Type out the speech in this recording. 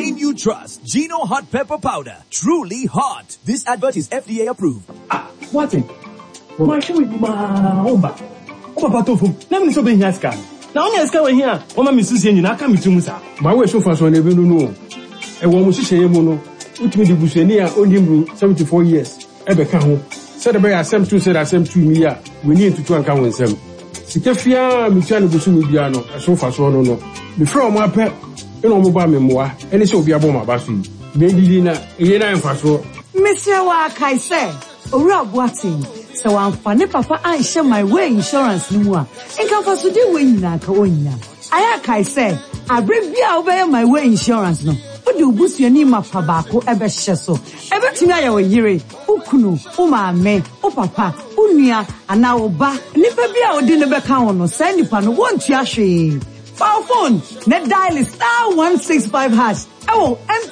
name you trust. Gino hot pepper powder. Truly hot. This advert is FDA approved. What thing? My shoe is my oba. Oba tofu. Let me so be here scan. Now only scan here. Oma Mrs. Yen na come to Musa. My way so fast on the no. E wo mo hihye mu no. Utimi di busuani a onimru 74 years. E be ka ho. Said the bear asem to said asem to me ya. We need to anka won sem. Sikafia mi tia no busu mi bia no. E so fast on no. Me from apɛ eno mo ba me moa ene se obi abo ma ba so yi be didi na eye na mfa so Mr. wa kai say owura boatin se wa mfa ne papa anhye my way insurance ni mu a enka fa so de we nyina ka onya aya kai say abre bia obey my way insurance no odi obusuani ma pa baako ebe hye so ebe tumi aya wo yire ukunu o maame o papa unua ana oba nipa bia odi ne be ka wono say nipa no wontua hwe phone, net dial is *165#.